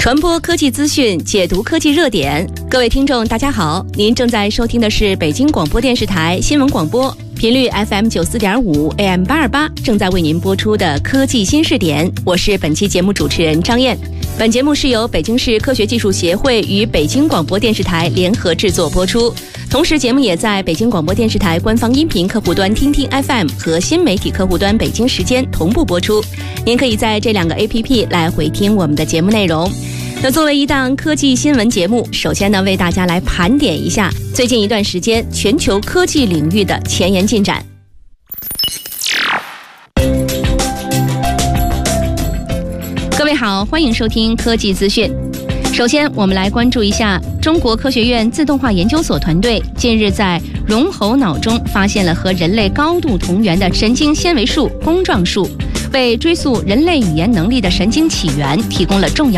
传播科技资讯，解读科技热点。各位听众大家好，您正在收听的是北京广播电视台新闻广播，频率 FM 94.5 AM 828，正在为您播出的科技新视点。我是本期节目主持人张燕。本节目是由北京市科学技术协会与北京广播电视台联合制作播出，同时节目也在北京广播电视台官方音频客户端听听 FM 和新媒体客户端北京时间同步播出。您可以在这两个 APP 来回听我们的节目内容。那作为一档科技新闻节目，首先呢，为大家来盘点一下最近一段时间全球科技领域的前沿进展。各位好，欢迎收听科技资讯。首先我们来关注一下中国科学院自动化研究所团队近日在绒猴脑中发现了和人类高度同源的神经纤维束弓状束，为追溯人类语言能力的神经起源提供了重要